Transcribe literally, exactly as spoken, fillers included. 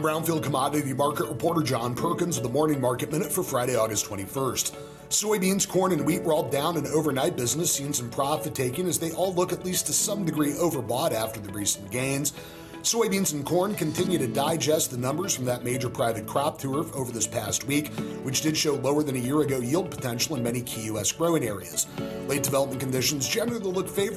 I'm Brownfield commodity market reporter John Perkins with the Morning Market Minute for Friday, August twenty-first. Soybeans, corn, and wheat were all down in overnight business, seeing some profit taking as they all look at least to some degree overbought after the recent gains. Soybeans and corn continue to digest the numbers from that major private crop tour over this past week, which did show lower than a year ago yield potential in many key U S growing areas. Late development conditions generally look favorable